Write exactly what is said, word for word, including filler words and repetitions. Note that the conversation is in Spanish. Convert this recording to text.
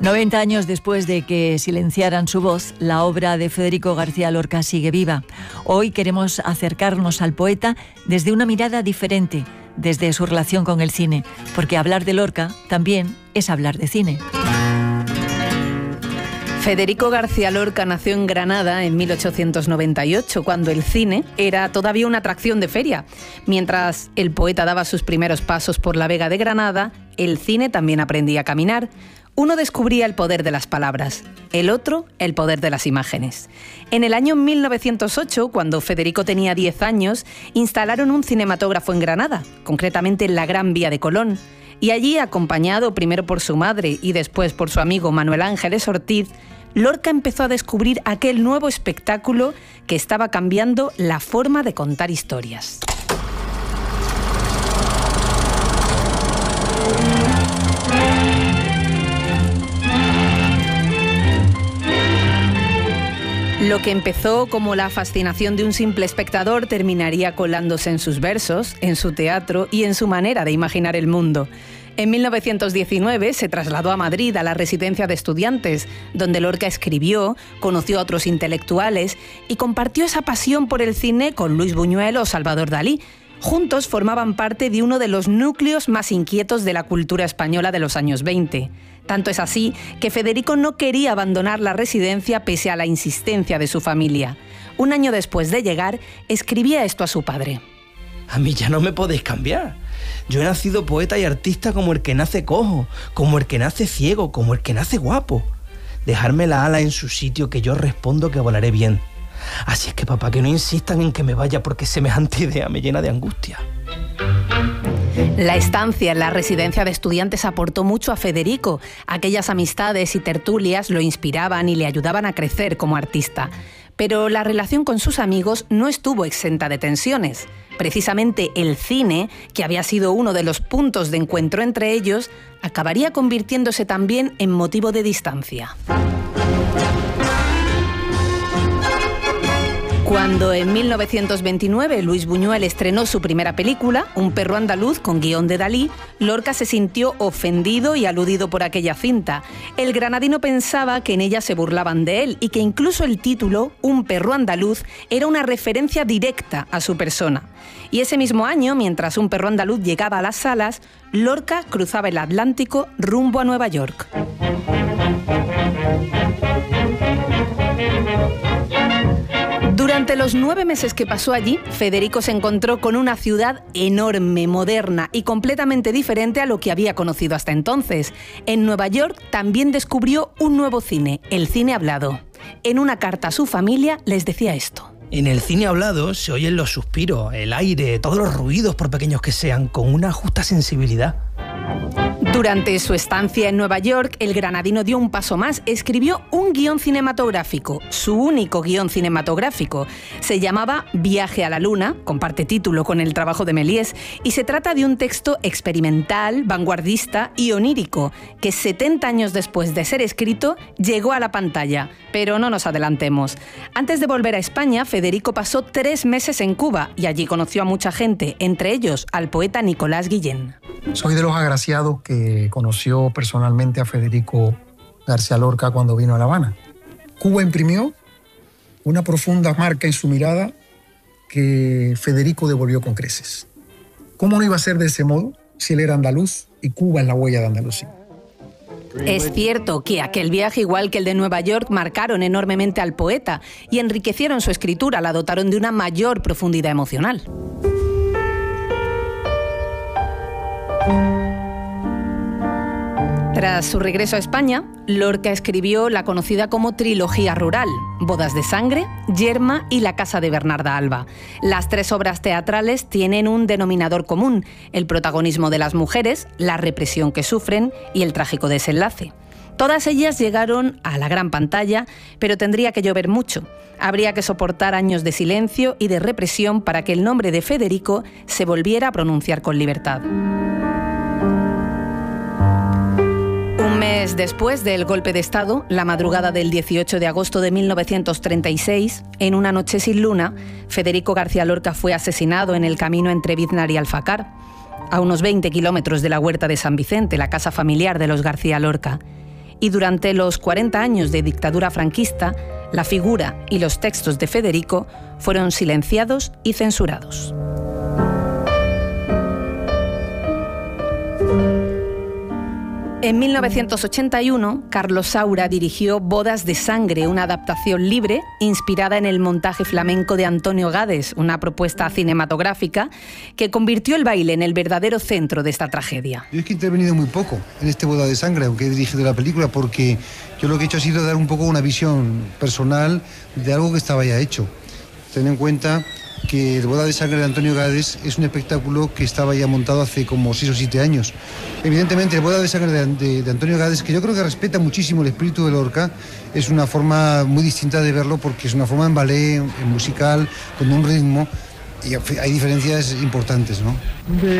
noventa años después de que silenciaran su voz, la obra de Federico García Lorca sigue viva. Hoy queremos acercarnos al poeta desde una mirada diferente, desde su relación con el cine, porque hablar de Lorca también es hablar de cine. Federico García Lorca nació en Granada en mil ochocientos noventa y ocho, cuando el cine era todavía una atracción de feria. Mientras el poeta daba sus primeros pasos por la Vega de Granada, el cine también aprendía a caminar. Uno descubría el poder de las palabras, el otro el poder de las imágenes. En el año mil novecientos ocho, cuando Federico tenía diez años, instalaron un cinematógrafo en Granada, concretamente en la Gran Vía de Colón. Y allí, acompañado primero por su madre y después por su amigo Manuel Ángeles Ortiz, Lorca empezó a descubrir aquel nuevo espectáculo que estaba cambiando la forma de contar historias. Lo que empezó como la fascinación de un simple espectador terminaría colándose en sus versos, en su teatro y en su manera de imaginar el mundo. En mil novecientos diecinueve se trasladó a Madrid, a la residencia de estudiantes, donde Lorca escribió, conoció a otros intelectuales y compartió esa pasión por el cine con Luis Buñuel o Salvador Dalí. Juntos formaban parte de uno de los núcleos más inquietos de la cultura española de los años veinte. Tanto es así que Federico no quería abandonar la residencia pese a la insistencia de su familia. Un año después de llegar, escribía esto a su padre. A mí ya no me podéis cambiar. Yo he nacido poeta y artista como el que nace cojo, como el que nace ciego, como el que nace guapo. Dejarme la ala en su sitio que yo respondo que volaré bien. Así es que, papá, que no insistan en que me vaya porque semejante idea me llena de angustia. La estancia en la residencia de estudiantes aportó mucho a Federico. Aquellas amistades y tertulias lo inspiraban y le ayudaban a crecer como artista. Pero la relación con sus amigos no estuvo exenta de tensiones. Precisamente el cine, que había sido uno de los puntos de encuentro entre ellos, acabaría convirtiéndose también en motivo de distancia. Cuando en mil novecientos veintinueve Luis Buñuel estrenó su primera película, Un perro andaluz, con guión de Dalí, Lorca se sintió ofendido y aludido por aquella cinta. El granadino pensaba que en ella se burlaban de él y que incluso el título, Un perro andaluz, era una referencia directa a su persona. Y ese mismo año, mientras Un perro andaluz llegaba a las salas, Lorca cruzaba el Atlántico rumbo a Nueva York. Durante los nueve meses que pasó allí, Federico se encontró con una ciudad enorme, moderna y completamente diferente a lo que había conocido hasta entonces. En Nueva York también descubrió un nuevo cine, el cine hablado. En una carta a su familia les decía esto. En el cine hablado se oyen los suspiros, el aire, todos los ruidos, por pequeños que sean, con una justa sensibilidad. Durante su estancia en Nueva York, el granadino dio un paso más. Escribió un guión cinematográfico, su único guión cinematográfico. Se llamaba Viaje a la Luna, comparte título con el trabajo de Méliès, y se trata de un texto experimental, vanguardista y onírico, que setenta años después de ser escrito, llegó a la pantalla. Pero no nos adelantemos. Antes de volver a España, Federico pasó tres meses en Cuba y allí conoció a mucha gente, entre ellos al poeta Nicolás Guillén. Soy de los agraciados que conoció personalmente a Federico García Lorca cuando vino a La Habana. Cuba imprimió una profunda marca en su mirada que Federico devolvió con creces. ¿Cómo no iba a ser de ese modo si él era andaluz y Cuba es la huella de Andalucía? Es cierto que aquel viaje, igual que el de Nueva York, marcaron enormemente al poeta y enriquecieron su escritura, la dotaron de una mayor profundidad emocional. Tras su regreso a España, Lorca escribió la conocida como trilogía rural, Bodas de sangre, Yerma y La casa de Bernarda Alba. Las tres obras teatrales tienen un denominador común, el protagonismo de las mujeres, la represión que sufren y el trágico desenlace. Todas ellas llegaron a la gran pantalla, pero tendría que llover mucho. Habría que soportar años de silencio y de represión para que el nombre de Federico se volviera a pronunciar con libertad. Un mes después del golpe de Estado, la madrugada del dieciocho de agosto de mil novecientos treinta y seis, en una noche sin luna, Federico García Lorca fue asesinado en el camino entre Biznar y Alfacar, a unos veinte kilómetros de la huerta de San Vicente, la casa familiar de los García Lorca. Y durante los cuarenta años de dictadura franquista, la figura y los textos de Federico fueron silenciados y censurados. En mil novecientos ochenta y uno, Carlos Saura dirigió Bodas de Sangre, una adaptación libre inspirada en el montaje flamenco de Antonio Gades, una propuesta cinematográfica que convirtió el baile en el verdadero centro de esta tragedia. Yo es que he intervenido muy poco en este Boda de Sangre, aunque he dirigido la película, porque yo lo que he hecho ha sido dar un poco una visión personal de algo que estaba ya hecho. Ten en cuenta que el Boda de Sangre de Antonio Gades es un espectáculo que estaba ya montado hace como seis o siete años. Evidentemente, el Boda de Sangre de, de, de Antonio Gades, que yo creo que respeta muchísimo el espíritu de Lorca, es una forma muy distinta de verlo porque es una forma en ballet, en musical, con un ritmo, y hay diferencias importantes, ¿no?